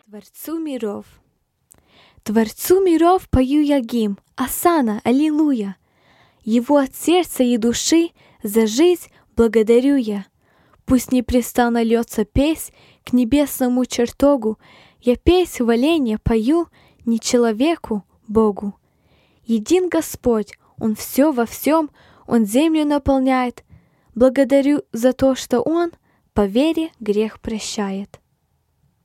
Творцу миров. Творцу миров пою я гимн, осанна, аллилуйя. Его от сердца и души за жизнь благодарю я. Пусть непрестанно льется песнь к небесному чертогу, я песнь хваления пою не человеку, Богу. Един Господь, Он все во всем, Он землю наполняет. Благодарю за то, что Он по вере грех прощает.